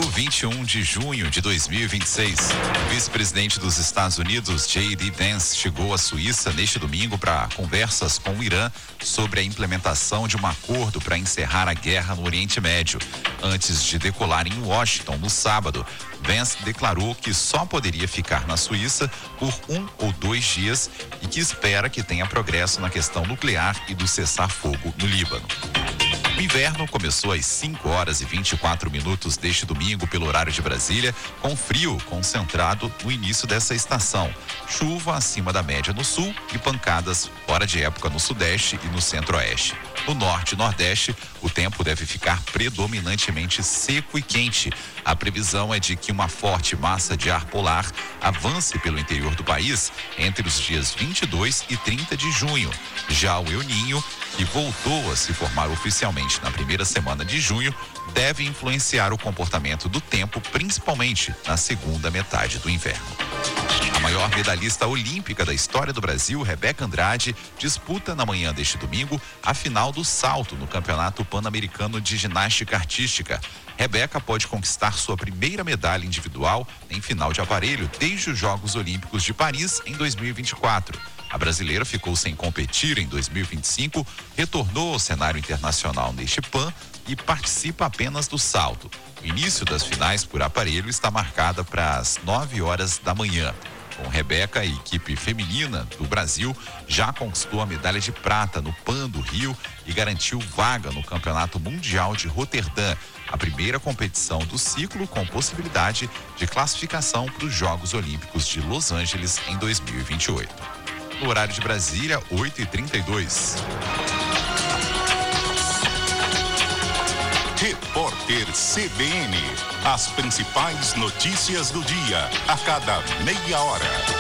21 de junho de 2026, o vice-presidente dos Estados Unidos, J.D. Vance, chegou à Suíça neste domingo para conversas com o Irã sobre a implementação de um acordo para encerrar a guerra no Oriente Médio. Antes de decolar em Washington no sábado, Vance declarou que só poderia ficar na Suíça por 1 ou 2 dias e que espera que tenha progresso na questão nuclear e do cessar-fogo no Líbano. O inverno começou às 5h24 deste domingo pelo horário de Brasília, com frio concentrado no início dessa estação. Chuva acima da média no sul e pancadas fora de época no sudeste e no centro-oeste. No norte e nordeste, o tempo deve ficar predominantemente seco e quente. A previsão é de que uma forte massa de ar polar avance pelo interior do país entre os dias 22 e 30 de junho. Já o El Niño, que voltou a se formar oficialmente na primeira semana de junho, deve influenciar o comportamento do tempo, principalmente na segunda metade do inverno. A maior medalhista olímpica da história do Brasil, Rebeca Andrade, disputa na manhã deste domingo a final do salto no Campeonato Pan-Americano de Ginástica Artística. Rebeca pode conquistar sua primeira medalha individual em final de aparelho desde os Jogos Olímpicos de Paris em 2024. A brasileira ficou sem competir em 2025, retornou ao cenário internacional neste PAN e participa apenas do salto. O início das finais por aparelho está marcada para as 9h da manhã. Com Rebeca, a equipe feminina do Brasil já conquistou a medalha de prata no PAN do Rio e garantiu vaga no Campeonato Mundial de Roterdã, a primeira competição do ciclo com possibilidade de classificação para os Jogos Olímpicos de Los Angeles em 2028. No horário de Brasília, 8h32. Repórter CBN. As principais notícias do dia, a cada meia hora.